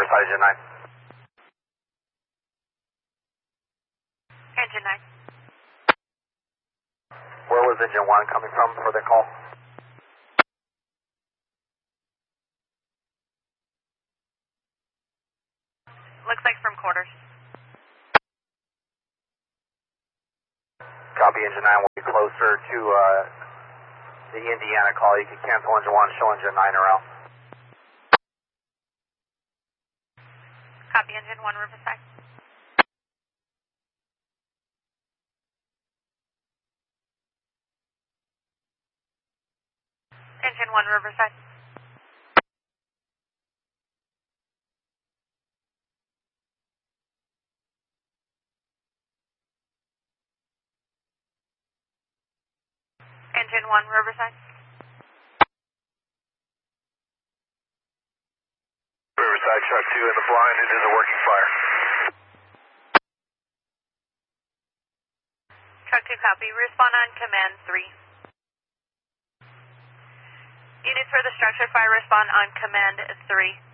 Riverside, Engine 9. Engine 9. Where was Engine 1 coming from for the call? Looks like from quarters. Copy, Engine 9 will be closer to the Indiana call. You can cancel Engine 1, show Engine 9 around. Copy, Engine 1, Riverside. Engine 1, Riverside. Engine 1, Riverside. Riverside, truck 2 in the blind. It is a working fire. Truck 2, copy. Respond on command 3. Units for the structure fire, respond on command 3.